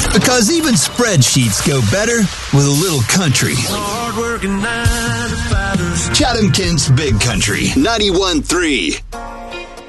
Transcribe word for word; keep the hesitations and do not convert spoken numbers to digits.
Because even spreadsheets go better with a little country. Chatham Kent's Big Country, ninety-one point three.